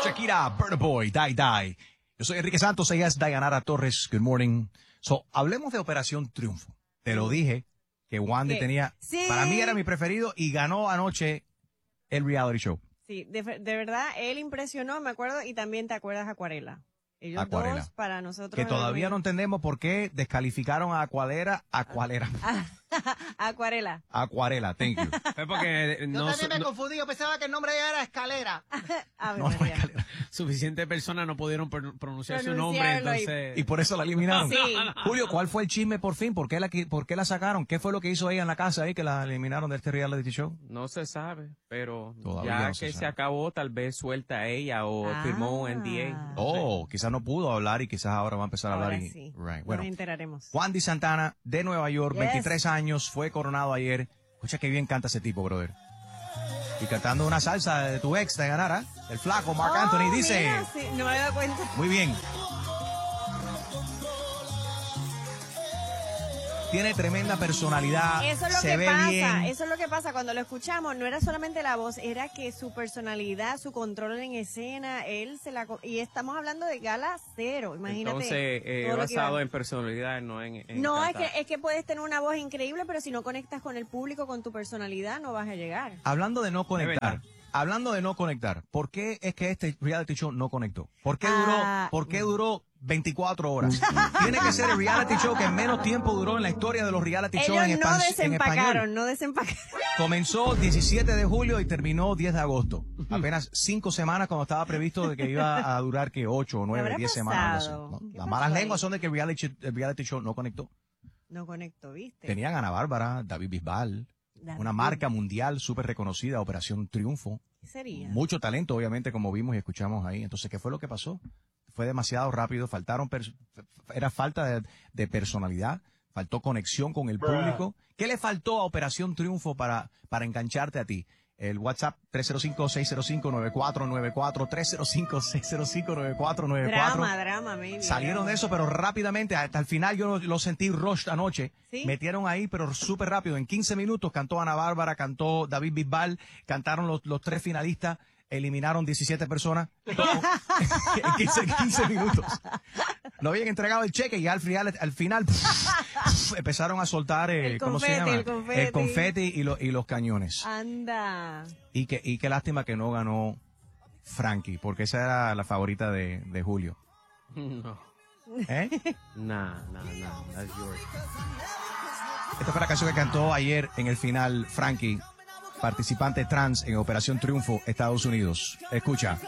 Shakira, Burna Boy, Die Die. Yo soy Enrique Santos, ella es Dayanara Torres. Good morning. So, hablemos de Operación Triunfo. Te lo dije que Wandy tenía, sí. Para mí era mi preferido y ganó anoche el reality show. Sí, de verdad, él impresionó, me acuerdo, y también te acuerdas Acuarela. Ellos Acuarela. dos, para nosotros. Que todavía no entendemos por qué descalificaron a Acuarela. Acuarela. Acuarela, thank you. Es porque Yo también me confundí, yo pensaba que el nombre de ella era Escalera. No, no, Escalera. suficientes personas no pudieron pronunciar su nombre, Pronunciarlo entonces... Y por eso la eliminaron. Sí. Julio, ¿cuál fue el chisme por fin? ¿Por qué la sacaron? ¿Qué fue lo que hizo ella en la casa ahí que la eliminaron de este reality show? No se sabe, pero Todavía ya no se que sabe. se acabó, tal vez suelta a ella o firmó un NDA. Oh, quizás no pudo hablar y quizás ahora va a empezar a hablar. Ahora Y, sí. right. Bueno, Nos enteraremos. Wandy Santana de Nueva York, Yes. 23 años, fue coronado ayer. Escucha qué bien canta ese tipo, brother. Y cantando una salsa de tu ex, de ganar, el flaco Marc Anthony dice... Mira, sí, no me había dado cuenta. Muy bien. Tiene tremenda personalidad. Eso es lo se que ve pasa, bien. eso es lo que pasa cuando lo escuchamos, no era solamente la voz, era que su personalidad, su control en escena, y estamos hablando de Gala Cero, imagínate. Entonces, todo lo que basado iba. en personalidad, no en No, cantar. es que puedes tener una voz increíble, pero si no conectas con el público, con tu personalidad, no vas a llegar. Hablando de no conectar. verdad. ¿Por qué es que este reality show no conectó? ¿Por qué duró 24 horas? Tiene que ser el reality show que menos tiempo duró en la historia de los reality shows en Ellos no español. desempacaron. Comenzó 17 de julio y terminó 10 de agosto. Apenas 5 semanas cuando estaba previsto de que iba a durar que 8 o 9, habrá 10 semanas. pasado? ¿No? ¿Qué Las pasó malas ahí? lenguas son de que el reality show no conectó. No conectó, ¿viste? Tenían a Ana Bárbara, David Bisbal, una marca mundial súper reconocida, Operación Triunfo. ¿Qué sería? Mucho talento, obviamente, como vimos y escuchamos ahí. Entonces, ¿qué fue lo que pasó? Fue demasiado rápido, era falta de personalidad, faltó conexión con el público. ¿Qué le faltó a Operación Triunfo para engancharte a ti? El WhatsApp 305-605-9494, 305-605-9494. Drama, maybe. Salieron de eso, pero rápidamente, hasta el final yo lo sentí rush anoche. ¿Sí? Metieron ahí, pero súper rápido. En 15 minutos cantó Ana Bárbara, cantó David Bisbal, cantaron los 3 finalistas, eliminaron 17 personas. Todo en 15 minutos. No habían entregado el cheque y al final empezaron a soltar ¿cómo se llama? El confeti y los cañones. Anda. Y qué lástima que no ganó Frankie, porque esa era la favorita de Julio. No. ¿Eh? Nah, that's yours. Esta fue la canción que cantó ayer en el final Frankie, participante trans en Operación Triunfo, Estados Unidos. Escucha.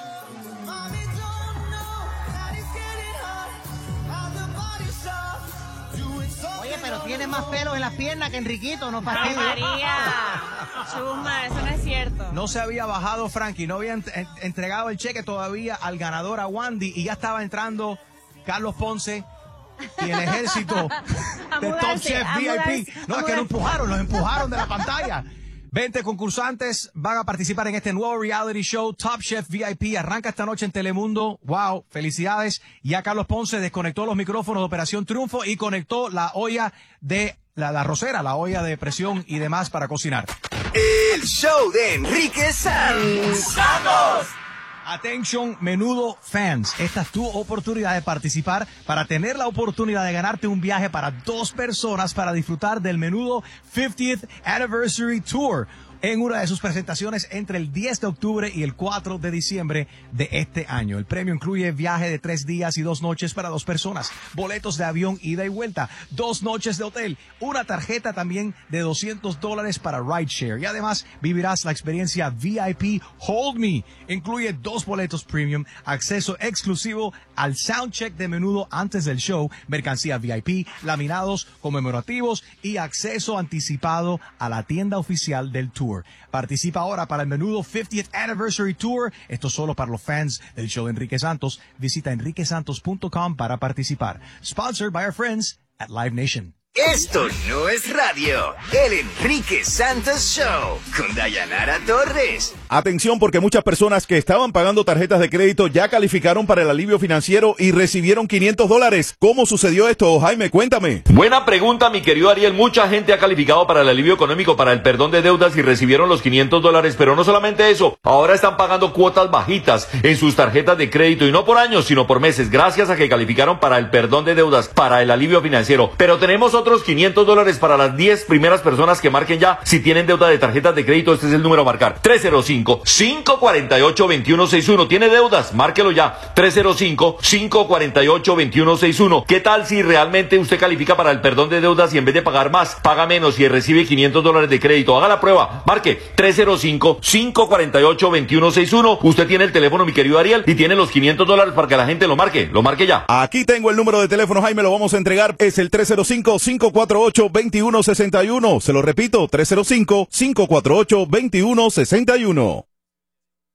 Oye, pero tiene más pelo en las piernas que Enriquito, no Ay, fastidia. María. Chusma, eso no es cierto. No se había bajado Frankie, no había entregado el cheque todavía al ganador, a Wandy, y ya estaba entrando Carlos Ponce y el ejército de Top Chef VIP. No, es que los empujaron de la pantalla. 20 concursantes van a participar en este nuevo reality show, Top Chef VIP. Arranca esta noche en Telemundo. Wow, felicidades. Ya Carlos Ponce desconectó los micrófonos de Operación Triunfo y conectó la olla de la arrocera, la olla de presión y demás para cocinar. El show de Enrique Santos. Atención, Menudo fans. Esta es tu oportunidad de participar para tener la oportunidad de ganarte un viaje para 2 personas para disfrutar del Menudo 50th Anniversary Tour en una de sus presentaciones entre el 10 de octubre y el 4 de diciembre de este año. El premio incluye viaje de 3 días y 2 noches para 2 personas, boletos de avión ida y vuelta, 2 noches de hotel, una tarjeta también de $200 para rideshare y además vivirás la experiencia VIP Hold Me. Incluye 2 boletos premium, acceso exclusivo al soundcheck de Menudo antes del show, mercancía VIP, laminados conmemorativos y acceso anticipado a la tienda oficial del tour. Participa ahora para el Menudo 50th Anniversary Tour. Esto solo para los fans del show de Enrique Santos. Visita enriquesantos.com para participar. Sponsored by our friends at Live Nation. Esto no es radio. El Enrique Santos Show con Dayanara Torres. Atención, porque muchas personas que estaban pagando tarjetas de crédito ya calificaron para el alivio financiero y recibieron $500. ¿Cómo sucedió esto, Jaime? Cuéntame. Buena pregunta, mi querido Ariel. Mucha gente ha calificado para el alivio económico, para el perdón de deudas y recibieron los $500, pero no solamente eso, ahora están pagando cuotas bajitas en sus tarjetas de crédito y no por años, sino por meses, gracias a que calificaron para el perdón de deudas, para el alivio financiero. Pero tenemos otros $500 para las 10 primeras personas que marquen ya. Si tienen deuda de tarjetas de crédito, este es el número a marcar: 305-548-2161. ¿Tiene deudas? Márquelo ya. 305-548-2161. ¿Qué tal si realmente usted califica para el perdón de deudas y en vez de pagar más, paga menos y recibe $500 de crédito? Haga la prueba. Marque 305-548-2161. Usted tiene el teléfono, mi querido Ariel, y tiene los $500 para que la gente lo marque. Lo marque ya. Aquí tengo el número de teléfono, Jaime, lo vamos a entregar. Es el 305-548-2161. Se lo repito, 305-548-2161.